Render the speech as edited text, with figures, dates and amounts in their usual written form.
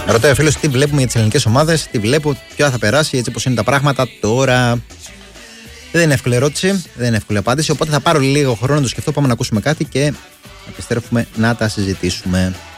Ρωτάει ο φίλος τι βλέπουμε για τις ελληνικές ομάδες. Τι βλέπω, ποια θα περάσει, έτσι όπως είναι τα πράγματα τώρα. Δεν είναι εύκολη ερώτηση, δεν είναι εύκολη απάντηση. Οπότε θα πάρω λίγο χρόνο να το σκεφτώ. Πάμε να ακούσουμε κάτι και επιστρέφουμε να τα συζητήσουμε.